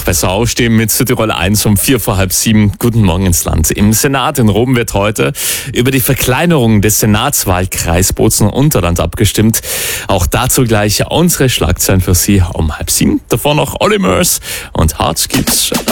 Besser aufstehen mit Südtirol 1 um 6:45. Guten Morgen ins Land. Im Senat in Rom wird heute über die Verkleinerung des Senatswahlkreis Bozen-Unterland abgestimmt. Auch dazu gleich unsere Schlagzeilen für Sie um 6:30. Davor noch Olly Murs und Hard Skips.